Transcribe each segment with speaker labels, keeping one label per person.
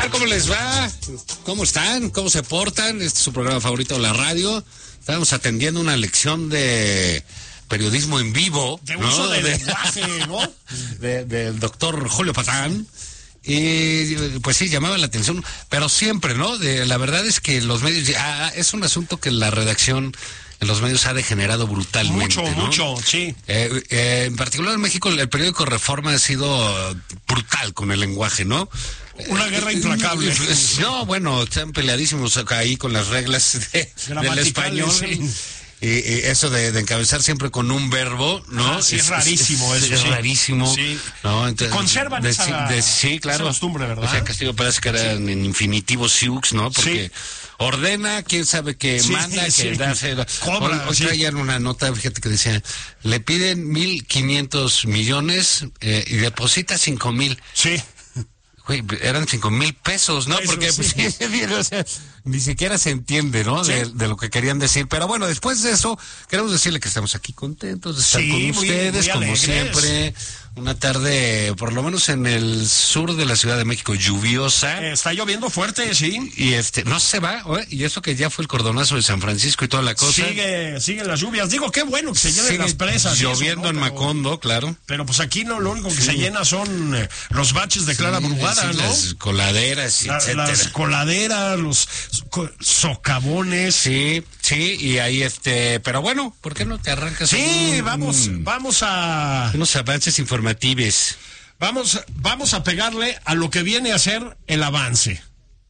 Speaker 1: tal? ¿Cómo les va? ¿Cómo están? ¿Cómo se portan? Este es su programa favorito de la radio. Estamos atendiendo una lección de periodismo en vivo.
Speaker 2: De uso de lenguaje, ¿no?
Speaker 1: Del doctor Julio Patán. Y pues sí, llamaba la atención, pero siempre, ¿no? La verdad es que los medios, es un asunto que la redacción en los medios ha degenerado brutalmente.
Speaker 2: Mucho, sí.
Speaker 1: En particular en México, el periódico Reforma ha sido brutal con el lenguaje, ¿no?
Speaker 2: Una guerra implacable.
Speaker 1: No, bueno, están peleadísimos ahí con las reglas del español.
Speaker 2: Sí.
Speaker 1: Y eso de encabezar siempre con un verbo, ¿no?
Speaker 2: Sí, es rarísimo eso.
Speaker 1: Es rarísimo.
Speaker 2: Sí.
Speaker 1: ¿No? Entonces,
Speaker 2: conservan
Speaker 1: sí, claro.
Speaker 2: esa costumbre, ¿verdad?
Speaker 1: O sea, Castillo parece que era en infinitivo siux, ¿no? Porque ordena, quién sabe que manda, que da...
Speaker 2: Cobra,
Speaker 1: hoy traían una nota, fíjate que decía, le piden 1,500 millones y deposita 5,000.
Speaker 2: Sí.
Speaker 1: Güey, eran 5,000 pesos, ¿no?
Speaker 2: Eso,
Speaker 1: porque
Speaker 2: sí.
Speaker 1: Pues, o sea, ni siquiera se entiende, ¿no?
Speaker 2: Sí.
Speaker 1: De lo que querían decir. Pero bueno, después de eso, queremos decirle que estamos aquí contentos de estar con ustedes,
Speaker 2: muy
Speaker 1: como
Speaker 2: alegres.
Speaker 1: siempre. Una tarde, por lo menos en el sur de la Ciudad de México, lluviosa.
Speaker 2: Está lloviendo fuerte, sí.
Speaker 1: Y no se va, y eso que ya fue el cordonazo de San Francisco y toda la cosa.
Speaker 2: Siguen las lluvias. Digo, qué bueno que se llenen las presas.
Speaker 1: Lloviendo
Speaker 2: eso, ¿no?
Speaker 1: en Macondo, claro.
Speaker 2: Pero pues aquí no, lo único que se llena son los baches de Clara Brugada, ¿no?
Speaker 1: Las coladeras, etcétera.
Speaker 2: Las coladeras, los socavones.
Speaker 1: Sí, y ahí pero bueno, ¿por qué no te arrancas?
Speaker 2: Sí, vamos a...
Speaker 1: unos avances informativos.
Speaker 2: Vamos a pegarle a lo que viene a ser el avance.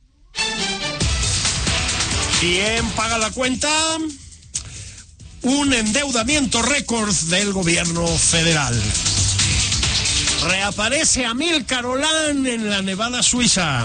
Speaker 2: ¿Quién paga la cuenta? Un endeudamiento récord del gobierno federal. Reaparece Amílcar Olán en la Nevada, Suiza.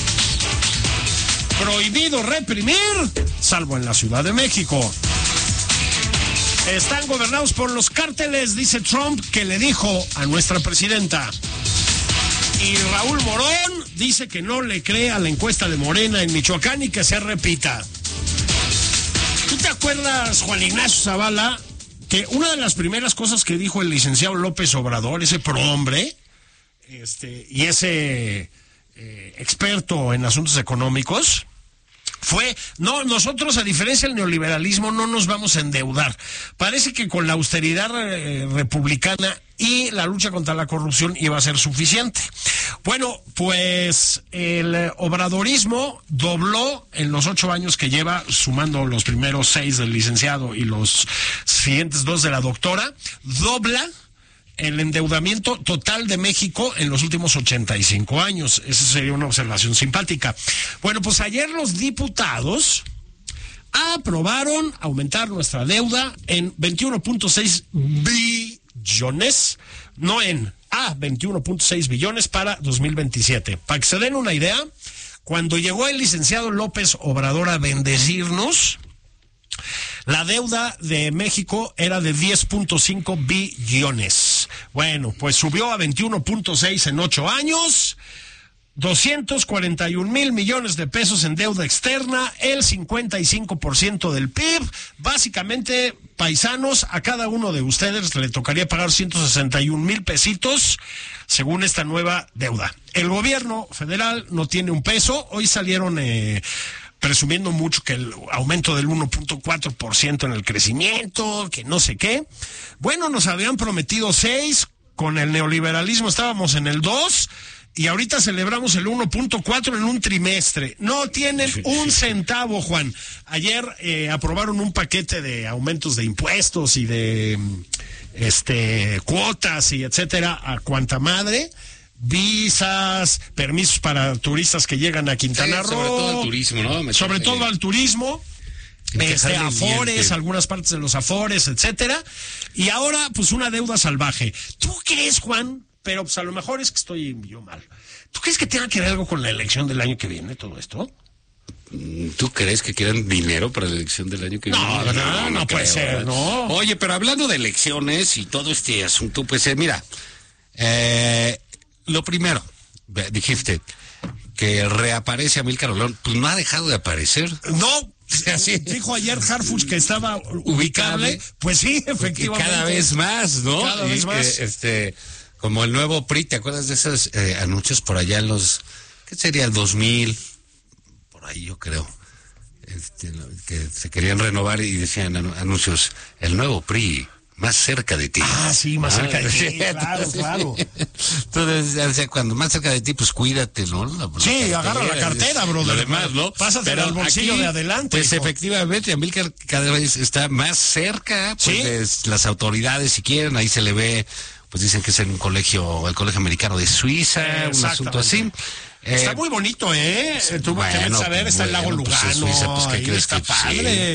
Speaker 2: Prohibido reprimir, salvo en la Ciudad de México. Están gobernados por los cárteles, dice Trump, que le dijo a nuestra presidenta. Y Raúl Morón dice que no le cree a la encuesta de Morena en Michoacán y que se repita. ¿Tú te acuerdas, Juan Ignacio Zavala, que una de las primeras cosas que dijo el licenciado López Obrador, ese prohombre, y ese experto en asuntos económicos, fue, no, nosotros a diferencia del neoliberalismo no nos vamos a endeudar. Parece que con la austeridad republicana y la lucha contra la corrupción iba a ser suficiente. Bueno, pues el obradorismo dobló en los 8 años que lleva, sumando los primeros 6 del licenciado y los siguientes 2 de la doctora, dobla el endeudamiento total de México en los últimos 85 años. Esa sería una observación simpática. Bueno, pues ayer los diputados aprobaron aumentar nuestra deuda en 21.6 billones, no en 21.6 billones para 2027. Para que se den una idea, cuando llegó el licenciado López Obrador a bendecirnos, la deuda de México era de 10.5 billones. Bueno, pues subió a 21.6 en 8 años. 241,000 millones de pesos en deuda externa, el 55% del PIB. Básicamente, paisanos, a cada uno de ustedes le tocaría pagar 161,000 pesitos según esta nueva deuda. El gobierno federal no tiene un peso. Hoy salieron presumiendo mucho que el aumento del 1.4% en el crecimiento, que no sé qué. Bueno, nos habían prometido 6, con el neoliberalismo estábamos en el 2, y ahorita celebramos el 1.4 en un trimestre. No tienen un centavo, Juan. Ayer aprobaron un paquete de aumentos de impuestos y de cuotas y etcétera, a cuanta madre. Visas, permisos para turistas que llegan a Quintana Roo.
Speaker 1: Sobre todo al turismo, ¿no?
Speaker 2: Sobre todo al turismo. Afores, algunas partes de los afores, etcétera. Y ahora, pues, una deuda salvaje. ¿Tú crees, Juan? Pero pues a lo mejor es que estoy yo mal. ¿Tú crees que tenga que ver algo con la elección del año que viene, todo esto?
Speaker 1: ¿Tú crees que quieran dinero para la elección del año que viene?
Speaker 2: No puede ser, ¿no?
Speaker 1: Oye, pero hablando de elecciones y todo este asunto, pues mira, lo primero, dijiste que reaparece Amílcar Olán, pues no ha dejado de aparecer.
Speaker 2: No, así dijo ayer Harfuch que estaba ubicable. Pues sí, efectivamente.
Speaker 1: Cada vez más, ¿no?
Speaker 2: Cada vez más.
Speaker 1: Como el nuevo PRI, ¿te acuerdas de esos anuncios por allá en los ¿qué sería? El 2000, por ahí yo creo. Que se querían renovar y decían anuncios, el nuevo PRI, más cerca de ti.
Speaker 2: Ah, sí, más cerca de ti, claro.
Speaker 1: Entonces, o sea, cuando más cerca de ti, pues cuídate, ¿no?
Speaker 2: Sí, agarra la cartera, brother.
Speaker 1: Lo demás, ¿no?
Speaker 2: Pásatela al bolsillo
Speaker 1: aquí,
Speaker 2: de adelante.
Speaker 1: Pues
Speaker 2: hijo.
Speaker 1: efectivamente, Amílcar cada vez está más cerca, pues,
Speaker 2: ¿Sí?
Speaker 1: de las autoridades, si quieren, ahí se le ve, pues dicen que es en un colegio, el Colegio Americano de Suiza, un asunto así.
Speaker 2: Está muy bonito, ¿eh? Tú que ves a ver, está el lago
Speaker 1: pues
Speaker 2: Lugano,
Speaker 1: Suiza, pues, ¿qué
Speaker 2: ahí
Speaker 1: crees
Speaker 2: está
Speaker 1: que, pues,
Speaker 2: padre.
Speaker 1: sí.